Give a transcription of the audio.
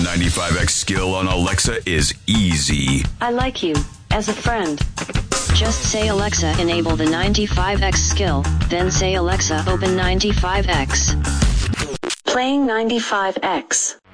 95X skill on Alexa is easy. I like you as a friend. Just say Alexa enable the 95X skill, then say Alexa open 95X. Playing 95X.